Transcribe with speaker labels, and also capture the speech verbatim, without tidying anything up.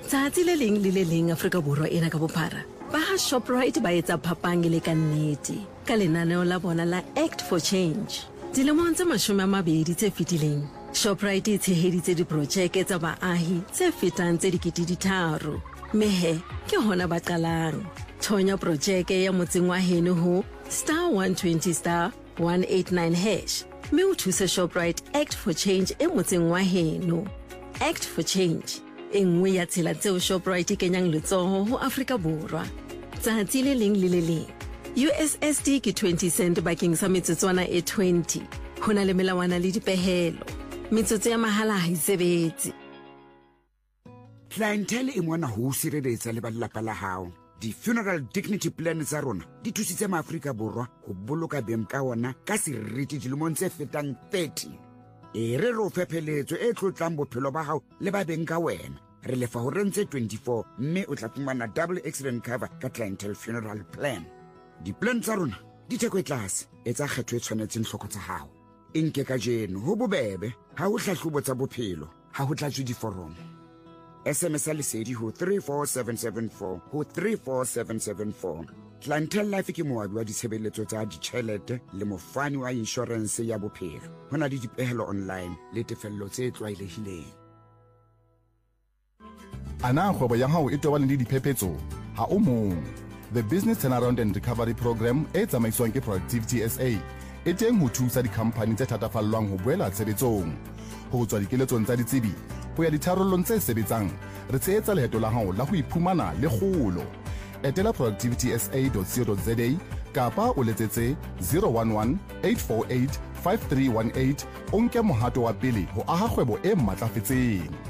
Speaker 1: Tsatsi le leng le le leng Afrika Borwa ena ka bophara. Ba ha Shoprite ba etsa phapang le ka nnete ka lenaneo la bona la Act for Change. Dilemong tse mashome a mabedi tse fetileng, Shoprite e tsheheditse diprojeke tsa baahi tse fetang tse dikete di tharo. Mehe ke hona ba qalang. Thonya projeke ya motseng wa heno ho star one twenty star one eighty-nine hash. Me o thuse Shoprite Act for Change e motseng wa heno. Act for Change. Engwe ya tsela tseo Shoprite kenyang letsoho ho Afrika Borwa. Tsatsi le leng le le leng. U S S D ke twenty cent bakeng sa metsotswana e twenty. Hona le melawana le dipehelo. Metsotso ya mahala ha isebetse.
Speaker 2: Clientele e mona ho sireletsa le balelapa la hao. Di funeral dignity plan tsa rona di thusitse maAfrika Borwa ho boloka beng ka ona ka seriti dilemong tse fetang thirty. E re ro fepheletso e tlotlang bophelo ba hao le ba beng ka wena. Re lefa ho rentse twenty-four mme o tla fumana double accident cover ka clientele funeral plan. Di plan tsa rona di theko e tlase e tsa kgetho e tshwanetseng hloko tsa hao. Inke ka jeno ho bobebe ha ho hlahlobo tsa bophelo ha ho tlatswe diforomo. S M S lesedi ho three four seven seven four ho three four seven seven four. Clientele Life ke moabi wa ditshebeletso tsa ditjhelete le mofani wa insurance ya bophelo. Hona le dipehelo online le tefello tse tlwaelehileng.
Speaker 3: Ana kgwebo ya hao e tobane le diphephetso ha o mong. The Business Turnaround and Recovery Program e tsamaiswang ke Productivity S A e teng ho thusa dikhampani tse thatafallwang ho boela tshebetsong. Ho tswa dikeletsong tsa ditsebi ho ya ditharollong tse sebetsang, re tshehetsa leeto la hao la ho iphumana le kgolo. Etela productivity s a dot co dot za kapa o letsetse zero one one eight four eight five three one eight o nke mohato wa pele ho aha kgwebo e matlafetseng.